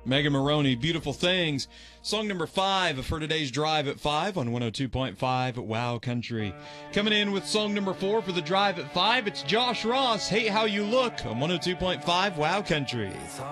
Megan Maroney, Beautiful Things. Song number 5 for today's Drive at 5 on 102.5 Wow Country. Coming in with song number 4 for the Drive at 5, it's Josh Ross, Hate How You Look on 102.5 Wow Country.